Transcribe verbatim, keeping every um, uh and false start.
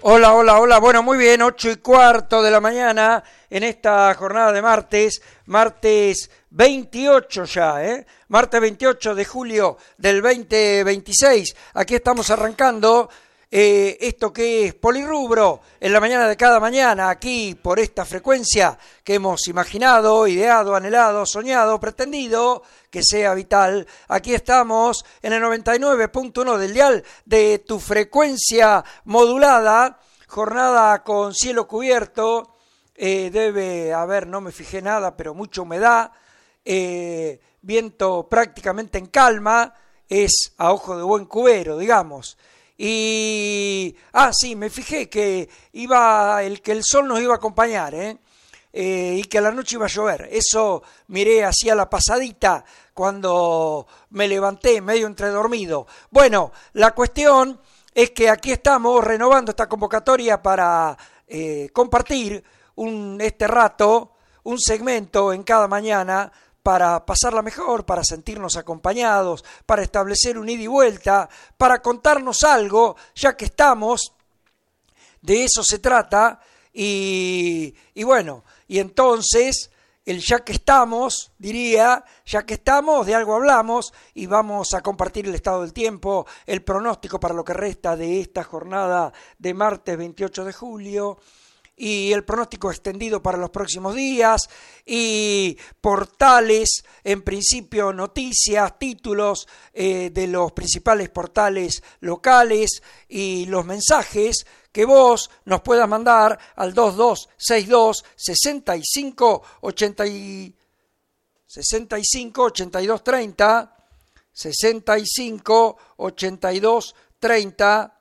Hola, hola, hola. Bueno, muy bien, ocho y cuarto de la mañana en esta jornada de martes, martes veintiocho ya, ¿eh? Martes veintiocho de julio del veinte veintiséis. Aquí estamos arrancando eh, esto que es Polirrubro en la mañana de cada mañana, aquí por esta frecuencia que hemos imaginado, ideado, anhelado, soñado, pretendido que sea vital. Aquí estamos en el noventa y nueve punto uno del dial de tu frecuencia modulada, jornada con cielo cubierto, eh, debe haber, no me fijé nada, pero mucha humedad, eh, viento prácticamente en calma, es a ojo de buen cubero, digamos. Y, ah, sí, me fijé que iba, el, que el sol nos iba a acompañar, ¿eh? Eh, y que a la noche iba a llover. Eso miré hacia la pasadita cuando me levanté medio entredormido. Bueno, la cuestión es que aquí estamos renovando esta convocatoria para eh, compartir un, este rato, un segmento en cada mañana para pasarla mejor, para sentirnos acompañados, para establecer un ida y vuelta, para contarnos algo, ya que estamos, de eso se trata, y, y bueno, y entonces, el ya que estamos, diría, ya que estamos, de algo hablamos, y vamos a compartir el estado del tiempo, el pronóstico para lo que resta de esta jornada de martes veintiocho de julio, y el pronóstico extendido para los próximos días, y portales, en principio noticias, títulos eh, de los principales portales locales, y los mensajes que vos nos puedas mandar al dos dos seis dos, sesenta y cinco, ochenta y cinco, ochenta y dos treinta, sesenta y cinco, ochenta y dos treinta,